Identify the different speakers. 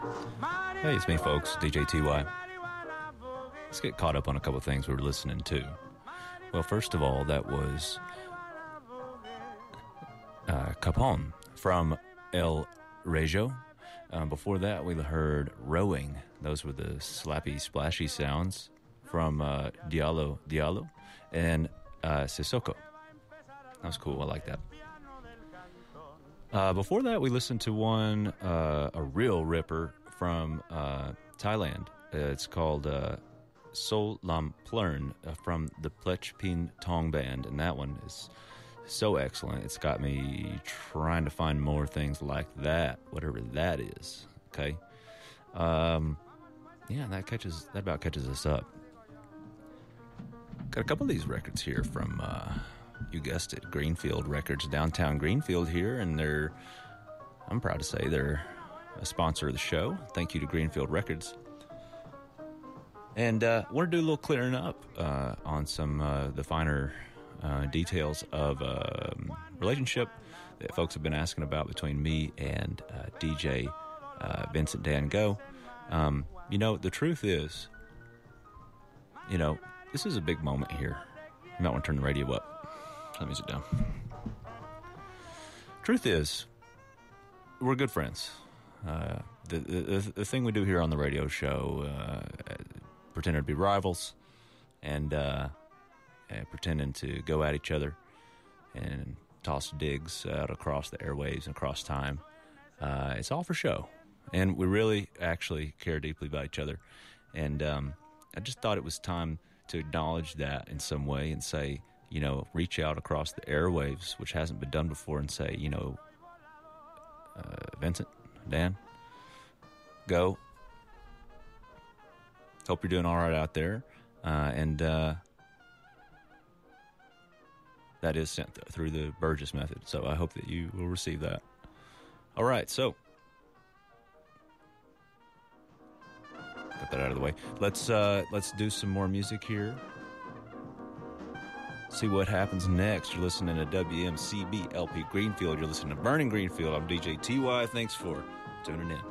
Speaker 1: Hey, it's me, folks, DJ TY. Let's get caught up on a couple things we were listening to. Well, first of all, that was Capone from El Regio. Before that, we heard Rowing. Those were the slappy, splashy sounds from Diallo and Sissoko. That was cool. I like that. Before that, we listened to a real ripper from Thailand. It's called Sol Lam Plern from the Plech Pin Tong Band, and that one is so excellent. It's got me trying to find more things like that, whatever that is. Okay, that about catches us up. Got a couple of these records here from, you guessed it, Greenfield Records, downtown Greenfield here, and I'm proud to say they're a sponsor of the show. Thank you to Greenfield Records. And I want to do a little clearing up on some the finer details of a relationship that folks have been asking about between me and DJ Vincent Dan Go. The truth is, this is a big moment here. You might want to turn the radio up. Let me sit down. Truth is, we're good friends. The thing we do here on the radio show, pretending to be rivals and pretending to go at each other and toss digs out across the airwaves and across time, it's all for show. And we really actually care deeply about each other. And I just thought it was time to acknowledge that in some way and say, reach out across the airwaves, which hasn't been done before, and say, Vincent, Dan, Go. Hope you're doing all right out there. And that is sent through the Burgess method. So I hope that you will receive that. All right, so got that out of the way. Let's do some more music here. See what happens next. You're listening to WMCB LP Greenfield. You're listening to Burning Greenfield. I'm DJ TY. Thanks for tuning in.